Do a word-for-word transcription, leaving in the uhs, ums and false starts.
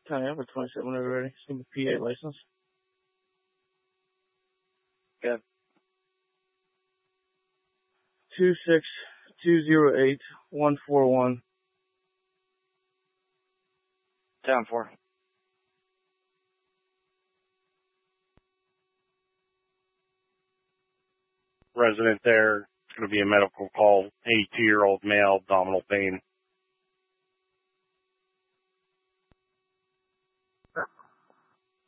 County, I have a twenty-seven whenever ready. It's going to be P A license. Good. Two six two zero eight one four one. Down four. Resident there. It's going to be a medical call. eighty-two-year-old male, abdominal pain.